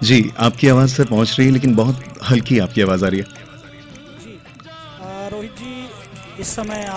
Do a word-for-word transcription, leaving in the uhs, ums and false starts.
जी, आपकी आवाज़ सर पहुँच रही है लेकिन बहुत हल्की आपकी आवाज़ आ रही है। जी। अ, रोहित जी, इस समय